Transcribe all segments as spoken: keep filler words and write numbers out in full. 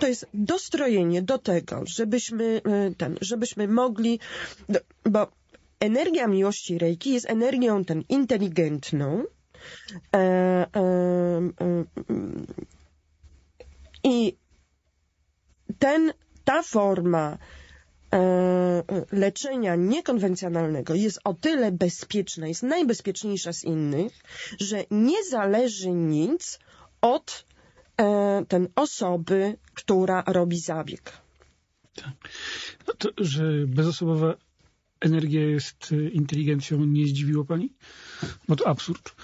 to jest dostrojenie do tego, żebyśmy ten, żebyśmy mogli, bo energia miłości Reiki jest energią ten inteligentną e, e, e, i ten, ta forma leczenia niekonwencjonalnego jest o tyle bezpieczna, jest najbezpieczniejsza z innych, że nie zależy nic od e, ten osoby, która robi zabieg. Tak. No to, że bezosobowa energia jest inteligencją, nie zdziwiło pani? Bo to absurd.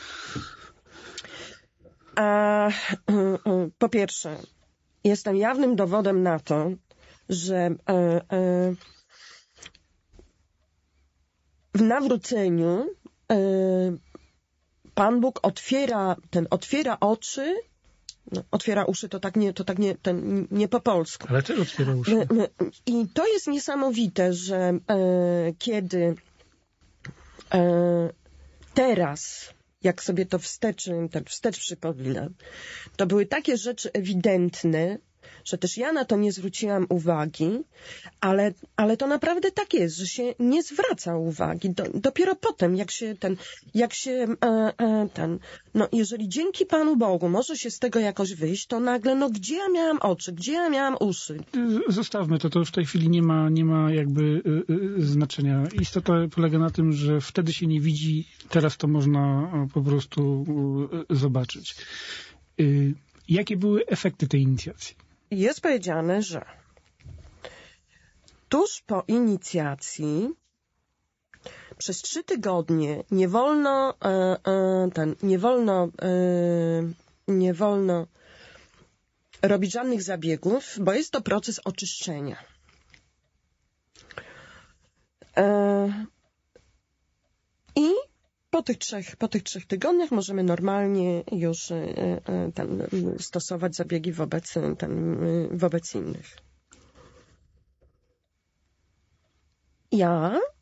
A, po pierwsze, jestem jawnym dowodem na to, że e, e, w nawróceniu e, Pan Bóg otwiera, ten, otwiera oczy, no, otwiera uszy, to tak nie, to tak nie, ten, nie po polsku. Ale też otwiera uszy. I to jest niesamowite, że e, kiedy e, teraz, jak sobie to wstecz, ten wstecz przypominam, to były takie rzeczy ewidentne, że też ja na to nie zwróciłam uwagi, ale, ale to naprawdę tak jest, że się nie zwraca uwagi. Do, dopiero potem, jak się ten, jak się e, e, ten, no jeżeli dzięki Panu Bogu może się z tego jakoś wyjść, to nagle, no gdzie ja miałam oczy, gdzie ja miałam uszy? Zostawmy to, to już w tej chwili nie ma, nie ma jakby y, y, znaczenia. Istota polega na tym, że wtedy się nie widzi, teraz to można po prostu y, zobaczyć. Y, jakie były efekty tej inicjacji? Jest powiedziane, że tuż po inicjacji przez trzy tygodnie nie wolno e, e, ten, nie wolno e, nie wolno robić żadnych zabiegów, bo jest to proces oczyszczenia. E, I po tych trzech, po tych trzech tygodniach możemy normalnie już e, e, ten, stosować zabiegi wobec, ten, wobec innych. Ja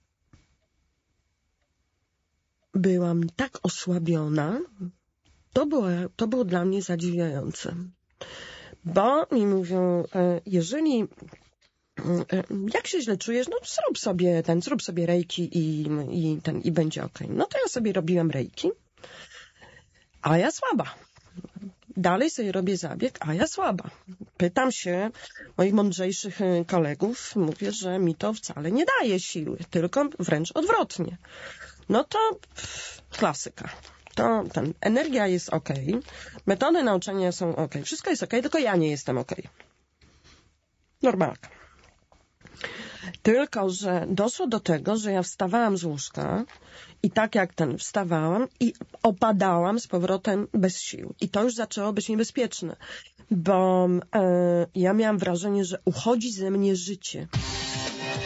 byłam tak osłabiona, to było, to było dla mnie zadziwiające. Bo mi mówią, jeżeli jak się źle czujesz, no zrób sobie ten, zrób sobie reiki i, i ten, i będzie okej. No to ja sobie robiłam reiki, a ja słaba. Dalej sobie robię zabieg, a ja słaba. Pytam się moich mądrzejszych kolegów, mówię, że mi to wcale nie daje siły, tylko wręcz odwrotnie. No to pff, klasyka. To ten, energia jest okej, metody nauczania są okej, wszystko jest okej, tylko ja nie jestem okej. Normalka. Tylko że doszło do tego, że ja wstawałam z łóżka i tak jak ten wstawałam i opadałam z powrotem bez sił. I to już zaczęło być niebezpieczne, bo e, ja miałam wrażenie, że uchodzi ze mnie życie.